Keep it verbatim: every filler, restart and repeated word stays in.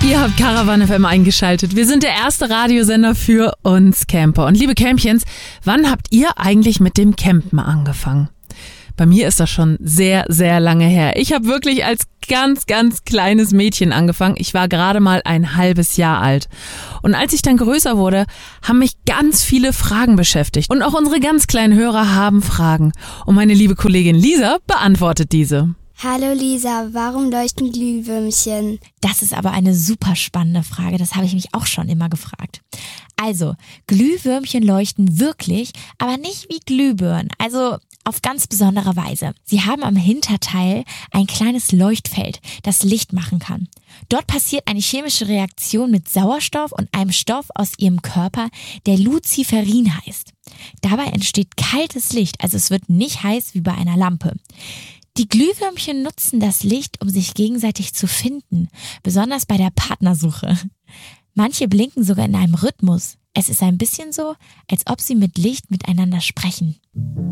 Ihr habt Caravan F M eingeschaltet. Wir sind der erste Radiosender für uns Camper. Und liebe Campchens, wann habt ihr eigentlich mit dem Campen angefangen? Bei mir ist das schon sehr, sehr lange her. Ich habe wirklich als ganz, ganz kleines Mädchen angefangen. Ich war gerade mal ein halbes Jahr alt. Und als ich dann größer wurde, haben mich ganz viele Fragen beschäftigt. Und auch unsere ganz kleinen Hörer haben Fragen. Und meine liebe Kollegin Lisa beantwortet diese. Hallo Lisa, warum leuchten Glühwürmchen? Das ist aber eine super spannende Frage, das habe ich mich auch schon immer gefragt. Also, Glühwürmchen leuchten wirklich, aber nicht wie Glühbirnen, also auf ganz besondere Weise. Sie haben am Hinterteil ein kleines Leuchtfeld, das Licht machen kann. Dort passiert eine chemische Reaktion mit Sauerstoff und einem Stoff aus ihrem Körper, der Luciferin heißt. Dabei entsteht kaltes Licht, also es wird nicht heiß wie bei einer Lampe. Die Glühwürmchen nutzen das Licht, um sich gegenseitig zu finden, besonders bei der Partnersuche. Manche blinken sogar in einem Rhythmus. Es ist ein bisschen so, als ob sie mit Licht miteinander sprechen.